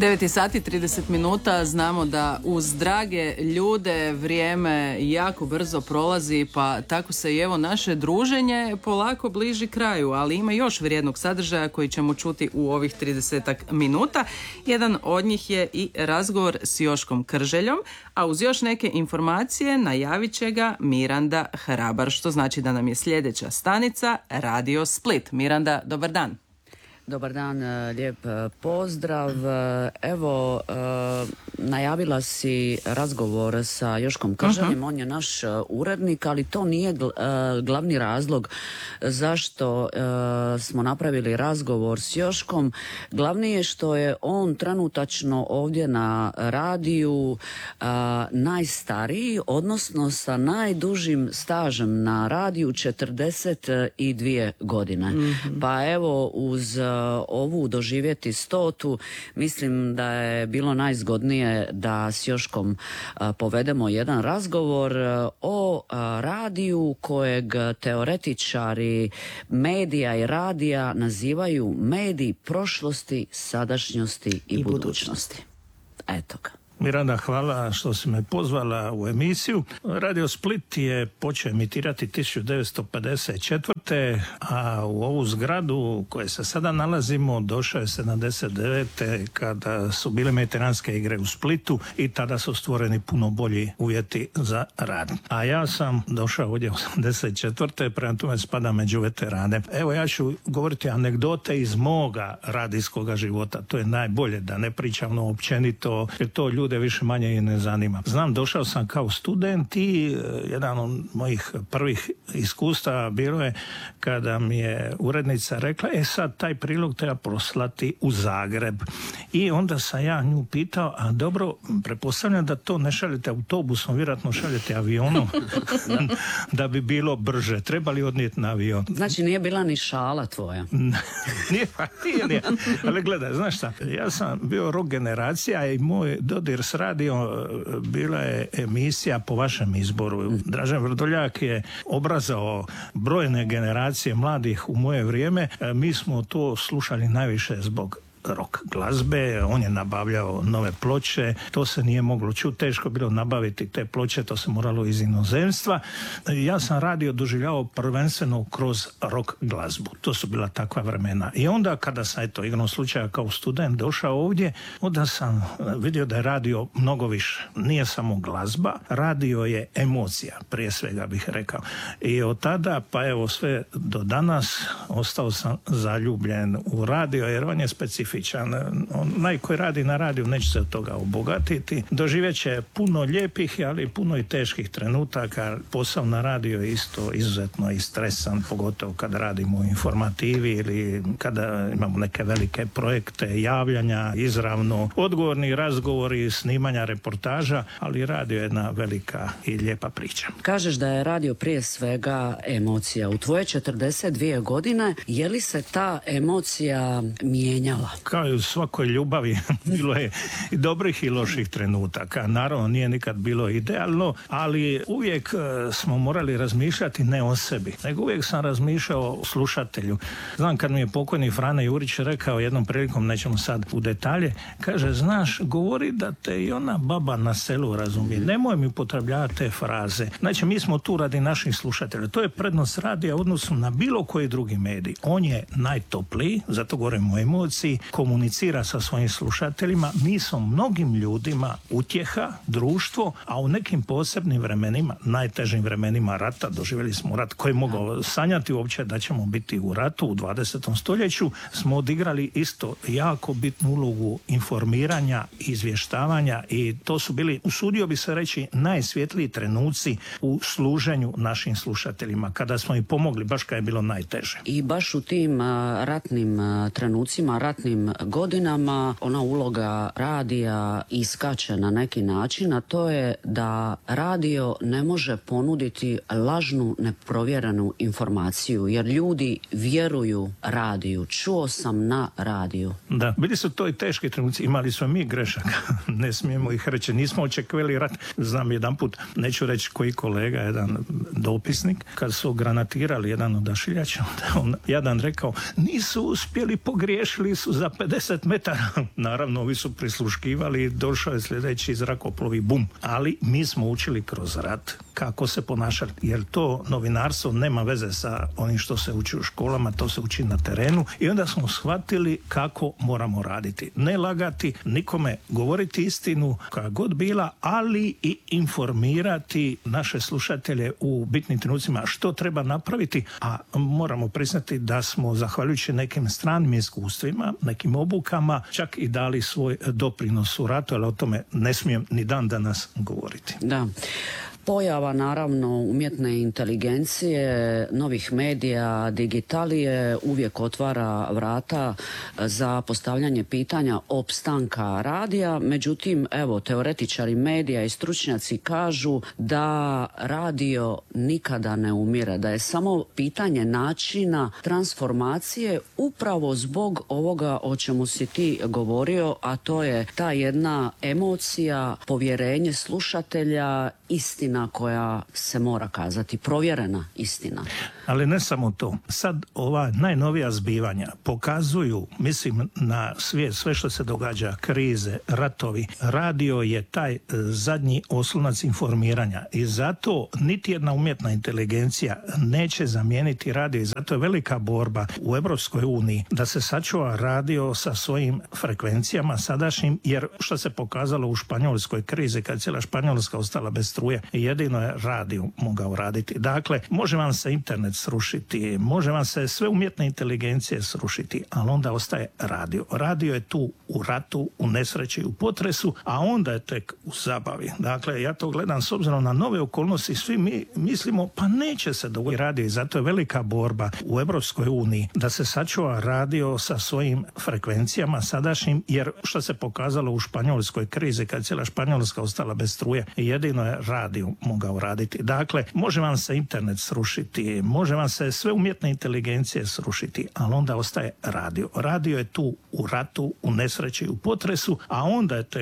9 sati 30 minuta, znamo da uz drage ljude vrijeme jako brzo prolazi, pa tako se i evo naše druženje polako bliži kraju, ali ima još vrijednog sadržaja koji ćemo čuti u ovih 30 minuta. Jedan od njih je i razgovor s Joškom Krželjom, a uz još neke informacije najavit će ga Miranda Hrabar, što znači da nam je sljedeća stanica Radio Split. Miranda, dobar dan. Dobar dan, lijep pozdrav. Evo, najavila si razgovor sa Joškom Krželjem, on je naš urednik, ali to nije glavni razlog zašto smo napravili razgovor s Joškom. Glavni je što je on trenutačno ovdje na radiju najstariji, odnosno sa najdužim stažem na radiju 42 godine. Pa evo, uz ovu doživjeti 100. mislim da je bilo najzgodnije da s Joškom povedemo jedan razgovor o radiju kojeg teoretičari medija i radija nazivaju mediji prošlosti, sadašnjosti i budućnosti. Eto ga. Miranda, hvala što si me pozvala u emisiju. Radio Split je počeo emitirati 1954. a u ovu zgradu u kojoj se sada nalazimo došao je 79. kada su bile mediteranske igre u Splitu i tada su stvoreni puno bolji uvjeti za rad. A ja sam došao ovdje 84. prema tome spadam među veterane. Evo, ja ću govoriti anegdote iz moga radijskoga života. To je najbolje, da ne pričam općenito, jer to ljude više manje i ne zanima. Znam, došao sam kao student i jedan od mojih prvih iskustava bilo je kada mi je urednica rekla, sad taj prilog treba poslati u Zagreb. I onda sam ja nju pitao, a dobro, pretpostavljam da to ne šaljete autobusom, vjerojatno šaljete avionom da bi bilo brže. Treba li odnijeti na avion? Znači nije bila ni šala tvoja? Nije. Ali gledaj, znaš šta, ja sam bio rock generacija i moj dodir s radio bila je emisija po vašem izboru. Dražen Vrdoljak je obrazao brojne generacije mladih u moje vrijeme. Mi smo to slušali najviše zbog rock glazbe, on je nabavljao nove ploče, to se nije moglo čuti, teško bilo nabaviti te ploče, to se moralo iz inozemstva. Ja sam radio doživljavao prvenstveno kroz rock glazbu, to su bila takva vremena. I onda kada sam, igrom slučaja kao student došao ovdje, onda sam vidio da je radio mnogo više. Nije samo glazba, radio je emocija, prije svega bih rekao. I od tada, pa evo sve do danas, ostao sam zaljubljen u radio, jer on je specifičan. Onaj koji radi na radiju neće se od toga obogatiti. Doživjet će puno lijepih, ali puno i teških trenutaka. Posao na radiju je isto izuzetno i stresan, pogotovo kada radimo u informativi ili kada imamo neke velike projekte, javljanja, izravno, odgovorni razgovori, snimanja reportaža, ali radio je jedna velika i lijepa priča. Kažeš da je radio prije svega emocija. U tvoje 42 godine, je li se ta emocija mijenjala? Kao i u svakoj ljubavi bilo je i dobrih i loših trenutaka. Naravno, nije nikad bilo idealno, ali uvijek smo morali razmišljati ne o sebi, nego uvijek sam razmišljao o slušatelju. Znam, kad mi je pokojni Frane Jurić rekao jednom prilikom, nećemo sad u detalje, kaže, znaš, govori da te i ona baba na selu razumije. Nemoj mi upotrebljavati te fraze. Znači, mi smo tu radi naših slušatelja. To je prednost radija u odnosu na bilo koji drugi medij. On je najtopliji, zato govorimo o emociji, komunicira sa svojim slušateljima. Mi smo mnogim ljudima utjeha, društvo, a u nekim posebnim vremenima, najtežim vremenima rata, doživjeli smo rat koji je mogao sanjati uopće da ćemo biti u ratu u 20. stoljeću, smo odigrali isto jako bitnu ulogu informiranja, izvještavanja i to su bili, usudio bi se reći, najsvjetliji trenuci u služenju našim slušateljima, kada smo im pomogli, baš kad je bilo najteže. I baš u tim ratnim trenucima, ratnim godinama, ona uloga radija iskače na neki način, a to je da radio ne može ponuditi lažnu, neprovjerenu informaciju, jer ljudi vjeruju radiju. Čuo sam na radiju. Da, bili su to i teški trenuci, imali smo mi grešaka, ne smijemo ih reći, nismo očekivali rat. Znam jedanput, neću reći koji kolega, jedan dopisnik, kad su granatirali jedan odašiljač, on jadan rekao, nisu uspjeli, pogriješili su za 50 metara. Naravno, ovi su prisluškivali, došao je sljedeći zrakoplovi, bum. Ali mi smo učili kroz rat kako se ponašati, jer to novinarstvo nema veze sa onim što se uči u školama, to se uči na terenu i onda smo shvatili kako moramo raditi. Ne lagati, nikome govoriti istinu koja god bila, ali i informirati naše slušatelje u bitnim trenucima što treba napraviti, a moramo priznati da smo, zahvaljujući nekim stranim iskustvima, nekim obukama, čak i dali svoj doprinos u ratu, ali o tome ne smijem ni dan danas govoriti. Da. Pojava, naravno, umjetne inteligencije, novih medija, digitalije uvijek otvara vrata za postavljanje pitanja opstanka radija. Međutim, evo, teoretičari medija i stručnjaci kažu da radio nikada ne umire, da je samo pitanje načina transformacije upravo zbog ovoga o čemu si ti govorio, a to je ta jedna emocija, povjerenje slušatelja, istina koja se mora kazati, provjerena istina. Ali ne samo to. Sad ova najnovija zbivanja pokazuju, mislim, na svijet, sve što se događa, krize, ratovi. Radio je taj zadnji oslonac informiranja i zato niti jedna umjetna inteligencija neće zamijeniti radio i zato je velika borba u Europskoj uniji da se sačuva radio sa svojim frekvencijama sadašnjim, jer što se pokazalo u španjolskoj krizi kad cijela Španjolska ostala bez struje, jedino je radio mogao raditi. Dakle, može vam se internet srušiti, može vam se sve umjetne inteligencije srušiti, ali onda ostaje radio. Radio je tu u ratu, u nesreći, u potresu, a onda je tek u zabavi. Dakle, ja to gledam s obzirom na nove okolnosti, svi mi mislimo pa neće se dogoditi radio i zato je velika borba u Europskoj uniji da se sačuva radio sa svojim frekvencijama sadašnjim, jer što se pokazalo u španjolskoj krizi kad cijela Španjolska ostala bez struje, jedino je radio mogao raditi. Dakle, može vam se internet srušiti, može vam se sve umjetne inteligencije srušiti, ali onda ostaje radio. Radio je tu u ratu, u nesreći, u potresu, a onda je